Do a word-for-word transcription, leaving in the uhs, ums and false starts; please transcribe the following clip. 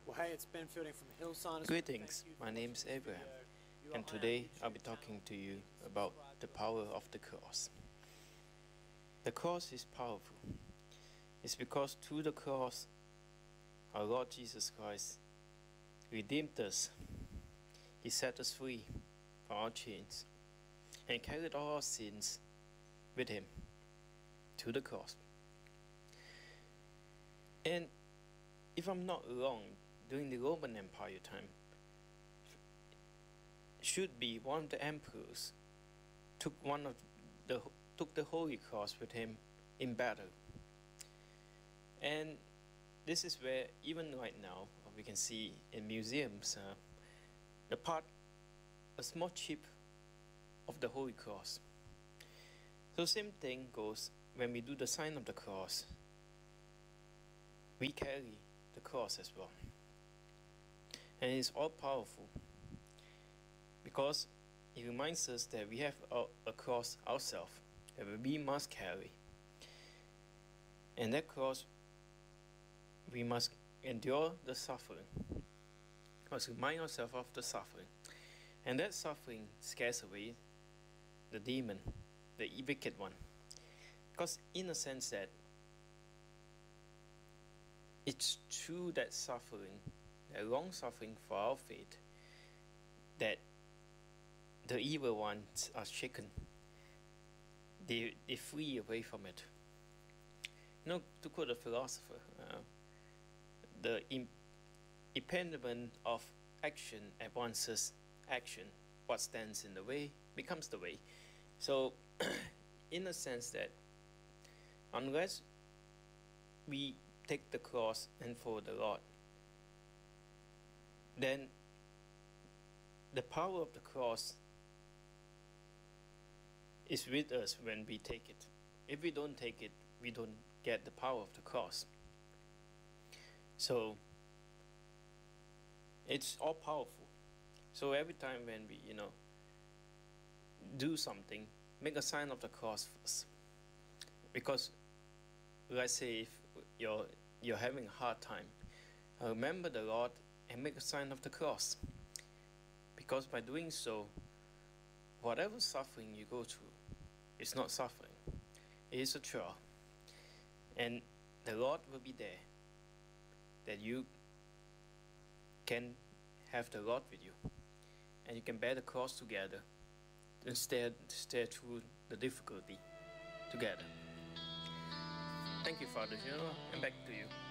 Well, hey, it's Ben Fielding from Hillsong. Greetings, my name is Abraham, and today I'll be talking to you about the power of the cross. The cross is powerful. It's because through the cross, our Lord Jesus Christ redeemed us. He set us free from our chains and carried all our sins with Him to the cross. And if I'm not wrong, during the Roman Empire time, should be one of the emperors took one of the took the Holy Cross with him in battle. And this is where even right now we can see in museums uh, the part, a small chip of the Holy Cross. So same thing goes when we do the sign of the cross. We carry the cross as well. And it's all powerful because it reminds us that we have a, a cross ourselves that we must carry. And that cross, we must endure the suffering. We must remind ourselves of the suffering. And that suffering scares away the demon, the wicked one. Because in a sense that it's through that suffering, that long suffering for our faith, that the evil ones are shaken. They, they flee away from it. You know, to quote a philosopher, uh, the im- impediment of action advances action. What stands in the way becomes the way. So, in a sense that unless we take the cross and follow the Lord, then the power of the cross is with us when we take it. If we don't take it, we don't get the power of the cross. So it's all powerful. So every time when we, you know, do something, make a sign of the cross first. Because let's say if you're you're having a hard time, remember the Lord and make a sign of the cross. Because by doing so, whatever suffering you go through, it's not suffering. It is a trial. And the Lord will be there, that you can have the Lord with you. And you can bear the cross together and stay, stay through the difficulty together. Thank you, Father General, and back to you.